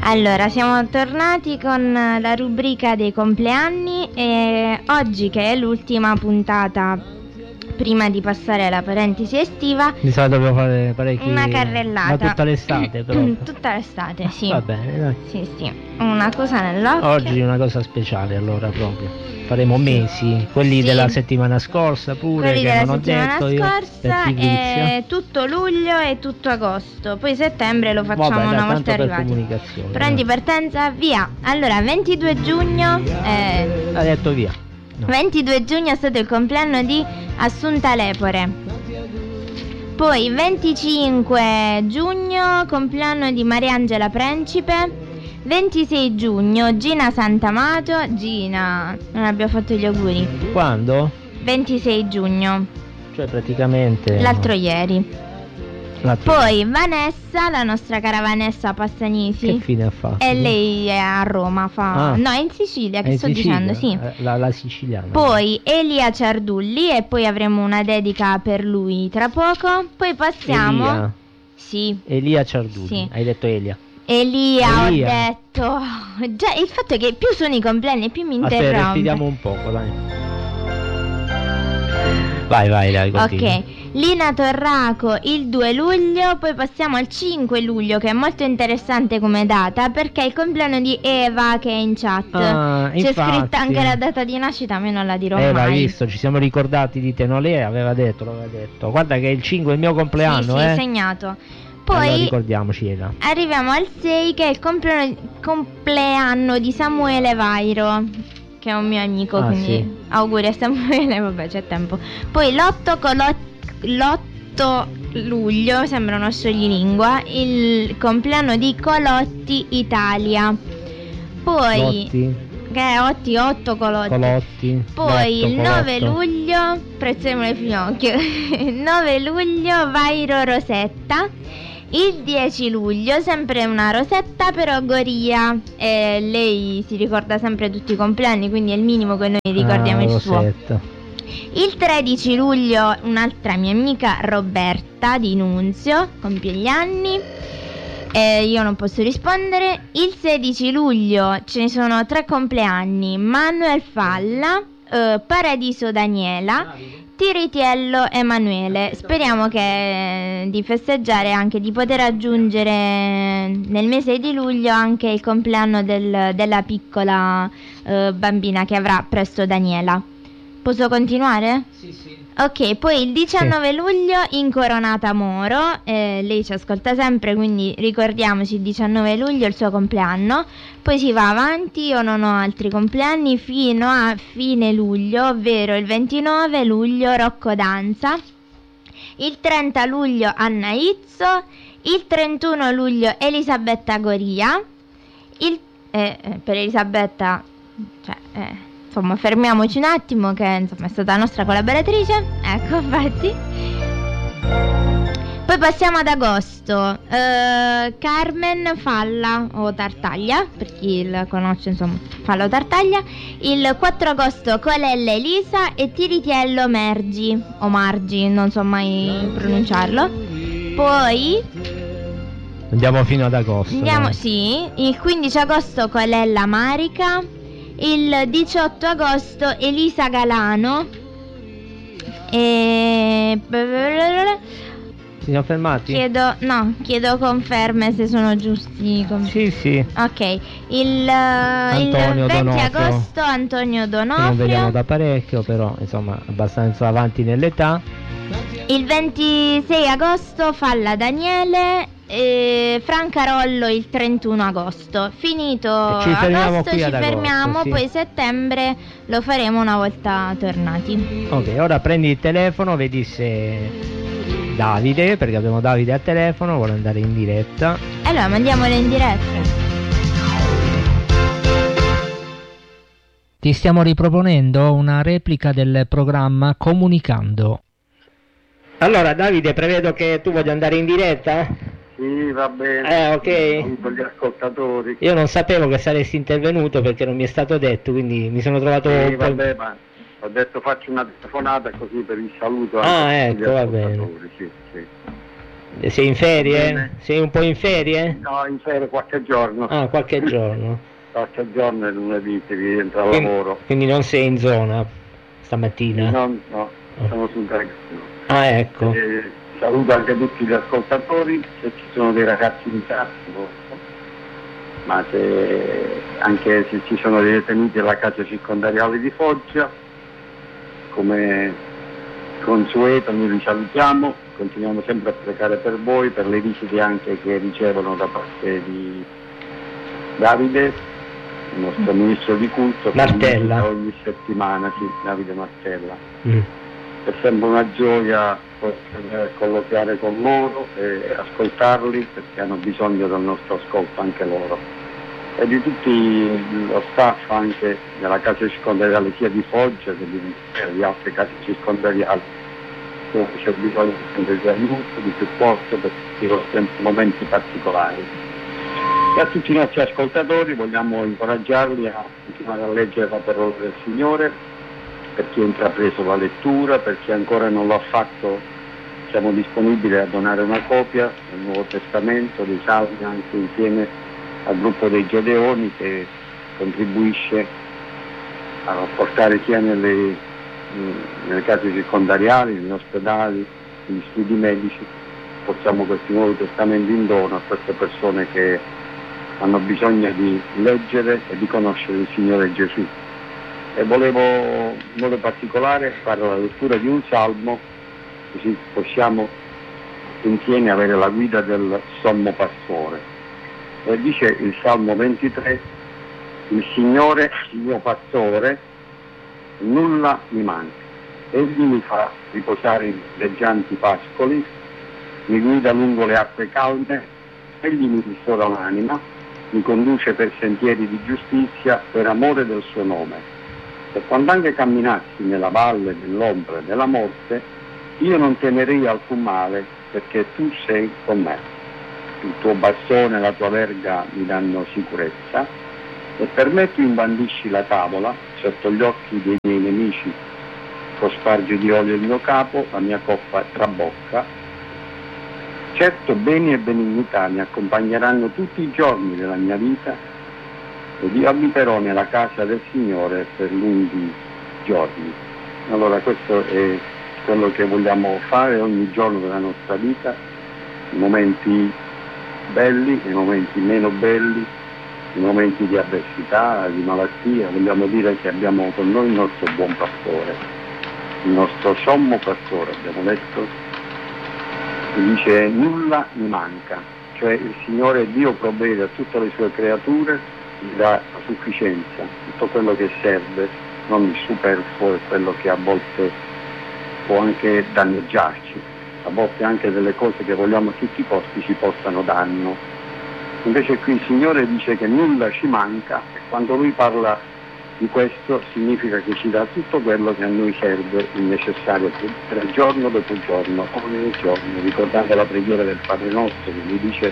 Allora, siamo tornati con la rubrica dei compleanni e oggi, che è l'ultima puntata prima di passare alla parentesi estiva, mi sa che dovevo fare parecchi... una carrellata. Ma tutta l'estate però. Tutta l'estate, sì. Va bene, dai. Sì, una cosa nell'occhio. Oggi una cosa speciale, allora, proprio. Faremo mesi, quelli della settimana scorsa pure, quelli che della non ho settimana detto scorsa, io, e tutto luglio e tutto agosto. Poi settembre lo facciamo una volta arrivati. Prendi partenza, via. Allora, 22 giugno ha detto via. No. 22 giugno è stato il compleanno di Assunta Lepore. Poi 25 giugno compleanno di Mariangela Principe. 26 giugno Gina Santamato. Gina, non abbiamo fatto gli auguri. Quando? 26 giugno. Cioè praticamente l'altro ieri. Poi Vanessa, la nostra cara Vanessa Passanisi. Che fine ha fatto? E lei è a Roma, no, è in Sicilia, che sto dicendo, sì. La siciliana. Poi Elia Ciardulli, e poi avremo una dedica per lui tra poco. Poi passiamo Elia. Sì. Elia Ciardulli, sì. Hai detto Elia. Elia, ho detto. Già, il fatto è che più sono i compleanni più mi interrompe. Aspetta, respiriamo un poco, dai. Vai, continua. Ok, Lina Torraco il 2 luglio, poi passiamo al 5 luglio, che è molto interessante come data, perché è il compleanno di Eva, che è in chat. C'è scritta anche la data di nascita, ma io non la dirò mai. L'hai visto, ci siamo ricordati di te, no? Lei aveva detto. Guarda che il 5 è il mio compleanno, Sì, segnato. Poi allora ricordiamoci, Eva. Arriviamo al 6, che è il compleanno di Samuele Vairo, che è un mio amico, quindi sì. Auguri a Samuele, vabbè, c'è tempo. Poi l'8 luglio, sembra uno scioglilingua, il compleanno di Colotti Italia. Poi Lotti. Che è 8 Colotti. Poi il 9 luglio, prezzemolo e finocchio. 9 luglio Vairo Rosetta. Il 10 luglio, sempre una Rosetta, però Goria. Lei si ricorda sempre tutti i compleanni, quindi è il minimo che noi ricordiamo il Rosetta. suo. Il 13 luglio un'altra mia amica, Roberta di Nunzio, compie gli anni. Io non posso rispondere. Il 16 luglio ce ne sono 3 compleanni: Manuel Falla, Paradiso Daniela, Tiritiello Emanuele. Speriamo di festeggiare, anche di poter aggiungere nel mese di luglio anche il compleanno della piccola bambina che avrà presto Daniela. Posso continuare? Sì. Ok, poi il 19 luglio Incoronata Moro, lei ci ascolta sempre, quindi ricordiamoci il 19 luglio il suo compleanno. Poi si va avanti, io non ho altri compleanni fino a fine luglio, ovvero il 29 luglio Rocco Danza, il 30 luglio Anna Izzo, il 31 luglio Elisabetta Goria, per Elisabetta, insomma, fermiamoci un attimo, che insomma è stata la nostra collaboratrice. Ecco, infatti. Poi passiamo ad agosto. Carmen Falla o Tartaglia, per chi la conosce, insomma, Falla o Tartaglia. Il 4 agosto Colella Elisa e Tiritiello Mergi o Margi, non so mai pronunciarlo. Poi andiamo fino ad agosto. Sì, il 15 agosto Colella Marica. Il 18 agosto Elisa Galano. Si sono fermati? Chiedo conferme se sono giusti. Sì. Ok. Il 20 agosto Antonio Donofrio. Non vediamo da parecchio, però insomma abbastanza avanti nell'età. Il 26 agosto Falla Daniele. Franca Rollo il 31 agosto. Finito agosto ci fermiamo, sì. Poi settembre lo faremo una volta tornati. Ok, ora prendi il telefono, vedi se Davide, perché abbiamo Davide al telefono, vuole andare in diretta. Allora mandiamolo in diretta. Ti stiamo riproponendo una replica del programma Comunicando. Allora Davide, prevedo che tu voglia andare in diretta? Sì, va bene. Ok. Saluto gli ascoltatori. Io non sapevo che saresti intervenuto perché non mi è stato detto, quindi mi sono trovato... Sì, vabbè, ma ho detto faccio una telefonata così per il saluto. Ecco, va bene. Sì. Sei in ferie? Sei un po' in ferie? No, in ferie qualche giorno. Ah, qualche giorno. Qualche giorno e lunedì si rientra al lavoro. Quindi non sei in zona stamattina? No, sono sul Greco. Ah, ecco. Saluto anche tutti gli ascoltatori, se ci sono dei ragazzi in casa, ma anche se ci sono dei detenuti alla casa circondariale di Foggia, come consueto noi li salutiamo, continuiamo sempre a pregare per voi, per le visite anche che ricevono da parte di Davide, il nostro ministro di culto, Martella. Ogni settimana, sì, Davide Martella. È sempre una gioia poter colloquiare con loro e ascoltarli, perché hanno bisogno del nostro ascolto anche loro. E di tutti lo staff anche della casa circondariale sia di Foggia che di altre case circondariali, dove c'è bisogno di aiuto, di supporto per questi momenti particolari. E a tutti i nostri ascoltatori vogliamo incoraggiarli a continuare a leggere la parola del Signore. Per chi ha intrapreso la lettura, per chi ancora non l'ha fatto, siamo disponibili a donare una copia del Nuovo Testamento, dei Salmi, anche insieme al gruppo dei Gedeoni, che contribuisce a portare sia nelle case circondariali, negli ospedali, negli studi medici, portiamo questi Nuovi Testamenti in dono a queste persone che hanno bisogno di leggere e di conoscere il Signore Gesù. E volevo in modo particolare fare la lettura di un salmo, così possiamo insieme avere la guida del sommo pastore. E dice il Salmo 23: il Signore, il mio pastore, nulla mi manca. Egli mi fa riposare in verdeggianti pascoli, mi guida lungo le acque calde, egli mi ristora l'anima, mi conduce per sentieri di giustizia per amore del suo nome. E quando anche camminassi nella valle dell'ombra della morte, io non temerei alcun male, perché tu sei con me. Il tuo bastone e la tua verga mi danno sicurezza, e per me tu imbandisci la tavola sotto gli occhi dei miei nemici, cospargi di olio il mio capo, la mia coppa trabocca. Certo beni e benignità mi accompagneranno tutti i giorni della mia vita, ed io abiterò nella casa del Signore per lunghi giorni. Allora questo è quello che vogliamo fare ogni giorno della nostra vita, i momenti belli, i momenti meno belli, i momenti di avversità, di malattia. Vogliamo dire che abbiamo con noi il nostro buon pastore, il nostro sommo pastore, abbiamo letto, che dice nulla mi manca, cioè il Signore Dio provvede a tutte le sue creature, gli dà la sufficienza, tutto quello che serve, non il superfluo e quello che a volte può anche danneggiarci, a volte anche delle cose che vogliamo a tutti i costi ci portano danno. Invece qui il Signore dice che nulla ci manca, e quando Lui parla di questo significa che ci dà tutto quello che a noi serve, il necessario per giorno dopo giorno, ogni giorno, ricordate la preghiera del Padre nostro che Lui dice: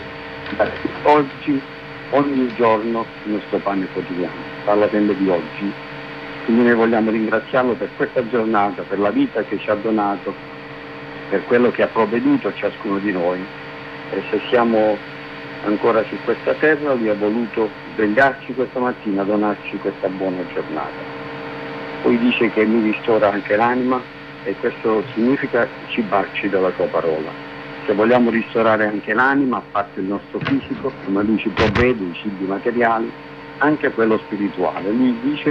oggi, ogni giorno il nostro pane quotidiano, parla sempre di oggi. Quindi noi vogliamo ringraziarlo per questa giornata, per la vita che ci ha donato, per quello che ha provveduto a ciascuno di noi. E se siamo ancora su questa terra, Lui ha voluto svegliarci questa mattina, donarci questa buona giornata. Poi dice che mi ristora anche l'anima, e questo significa cibarci della tua parola. Se vogliamo ristorare anche l'anima, a parte il nostro fisico, come Lui ci provvede i cibi materiali, anche quello spirituale. Lui dice,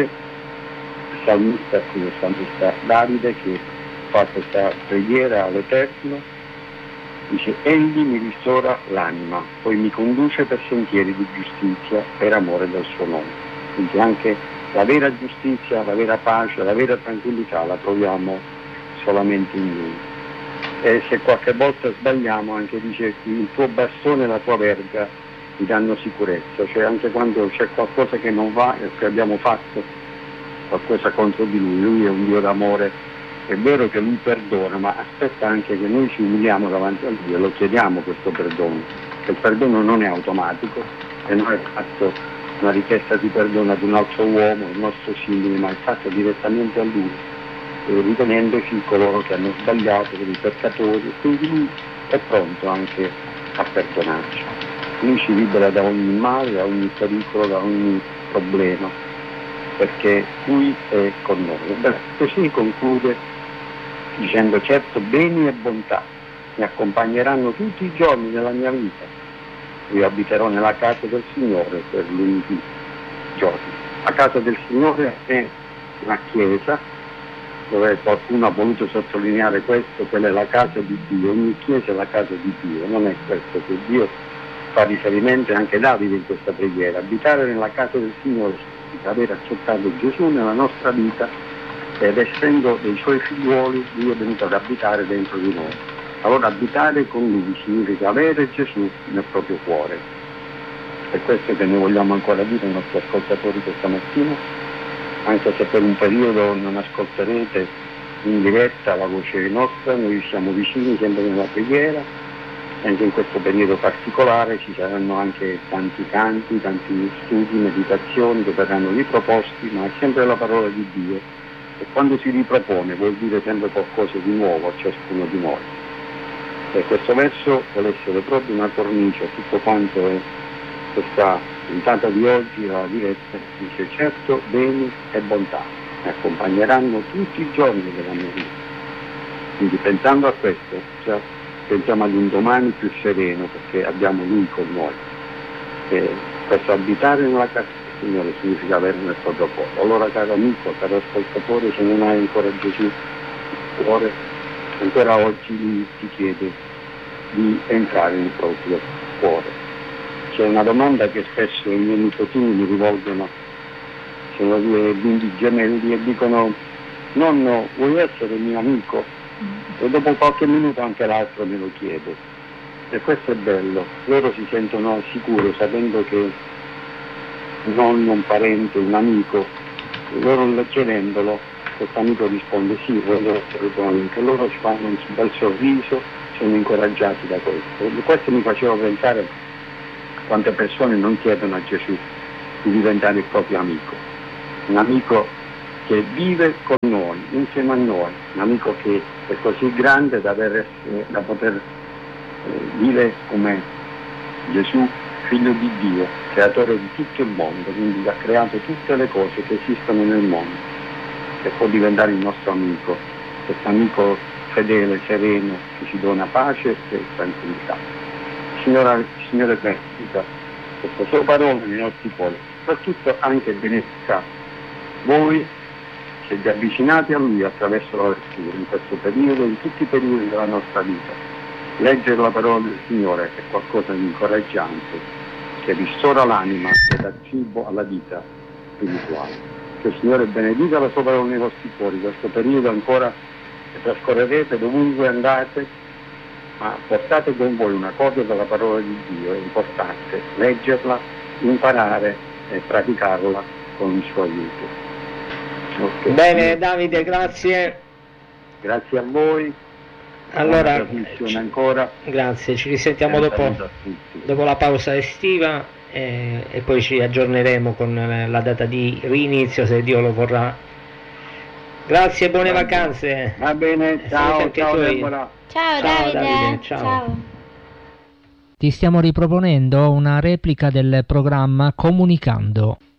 il salmista Davide, che fa questa preghiera all'Eterno, dice: egli mi ristora l'anima, poi mi conduce per sentieri di giustizia per amore del suo nome. Quindi anche la vera giustizia, la vera pace, la vera tranquillità la troviamo solamente in Lui. E se qualche volta sbagliamo, anche dice: il tuo bastone e la tua verga ti danno sicurezza, cioè anche quando c'è qualcosa che non va e che abbiamo fatto qualcosa contro di Lui è un Dio d'amore. È vero che Lui perdona, ma aspetta anche che noi ci umiliamo davanti a Lui e lo chiediamo questo perdono, che il perdono non è automatico e non è fatto una richiesta di perdono ad un altro uomo, il nostro simile, ma è fatto direttamente a Lui, ritenendoci coloro che hanno sbagliato, come i peccatori, e quindi Lui è pronto anche a perdonarci. Lui ci libera da ogni male, da ogni pericolo, da ogni problema, perché Lui è con noi. Così conclude dicendo: certo beni e bontà mi accompagneranno tutti i giorni della mia vita. Io abiterò nella casa del Signore per lunghi giorni. La casa del Signore è la Chiesa, dove qualcuno ha voluto sottolineare questo, quella è la casa di Dio. Ogni Chiesa è la casa di Dio, non è questo che Dio fa riferimento, anche Davide in questa preghiera. Abitare nella casa del Signore significa aver accettato Gesù nella nostra vita, ed essendo dei Suoi figliuoli, Dio è venuto ad abitare dentro di noi. Allora abitare con Lui significa avere Gesù nel proprio cuore. È questo che noi vogliamo ancora dire ai nostri ascoltatori questa mattina, anche se per un periodo non ascolterete in diretta la voce nostra, noi siamo vicini sempre nella preghiera, anche in questo periodo particolare ci saranno anche tanti canti, tanti studi, meditazioni che verranno riproposti, ma è sempre la parola di Dio, e quando si ripropone vuol dire sempre qualcosa di nuovo a ciascuno di noi. E questo verso vuole essere proprio una cornice a tutto quanto è questa puntata di oggi, la diretta, dice: certo beni e bontà mi accompagneranno tutti i giorni della mia vita. Quindi pensando a questo, cioè, pensiamo ad un domani più sereno, perché abbiamo Lui con noi. E questo abitare nella casa del Signore significa avere nel proprio cuore. Allora, caro amico, caro ascoltatore, se non hai ancora Gesù nel cuore, ancora oggi Lui ti chiede di entrare nel proprio cuore. C'è una domanda che spesso i miei nipotini mi rivolgono, sono due bimbi gemelli, e dicono: nonno, vuoi essere mio amico? E dopo qualche minuto anche l'altro me lo chiede. E questo è bello, loro si sentono sicuri sapendo che un nonno, un parente, un amico, loro chiedendolo, questo amico risponde: sì, voglio essere tuo amico. E loro ci fanno un bel sorriso, sono incoraggiati da questo. E questo mi faceva pensare quante persone non chiedono a Gesù di diventare il proprio amico, un amico che vive con noi, insieme a noi, un amico che è così grande da poter dire come Gesù, figlio di Dio, creatore di tutto il mondo, quindi ha creato tutte le cose che esistono nel mondo, e può diventare il nostro amico, questo amico fedele, sereno, che ci dona pace e tranquillità. Signore benedica questa sua parola nei nostri cuori, soprattutto anche benedica voi che vi avvicinate a Lui attraverso la lettura in questo periodo, in tutti i periodi della nostra vita. Leggere la parola del Signore è qualcosa di incoraggiante, che ristora l'anima e dà cibo alla vita spirituale. Che il Signore benedica la sua parola nei vostri cuori, questo periodo ancora che trascorrerete dovunque andate, ma portate con voi una copia della parola di Dio. È importante leggerla, imparare e praticarla con il suo aiuto. Okay. Bene Davide, grazie. Grazie a voi. Allora, ancora. Grazie, ci risentiamo dopo la pausa estiva e poi ci aggiorneremo con la data di rinizio, se Dio lo vorrà. Grazie, buone vacanze. Va bene, ciao Deborah. Ciao Davide. Ciao. Ti stiamo riproponendo una replica del programma Comunicando.